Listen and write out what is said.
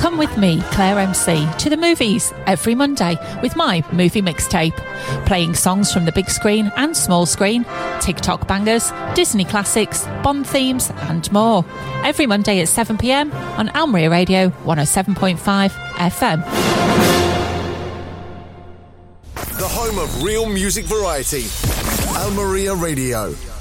Come with me, Claire MC, to the movies every Monday with my movie mixtape, playing songs from the big screen and small screen, TikTok bangers, Disney classics, Bond themes and more. Every Monday at 7 p.m. on Almeria Radio 107.5 FM. The home of real music variety. Almeria Radio.